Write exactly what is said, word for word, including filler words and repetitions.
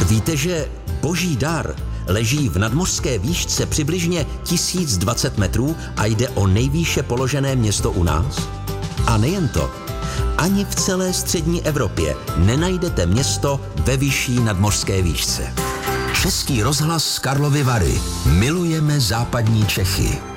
Víte, že Boží dar leží v nadmořské výšce přibližně tisíc dvacet metrů a jde o nejvýše položené město u nás? A nejen to, ani v celé střední Evropě nenajdete město ve vyšší nadmořské výšce. Český rozhlas z Karlovy Vary. Milujeme západní Čechy.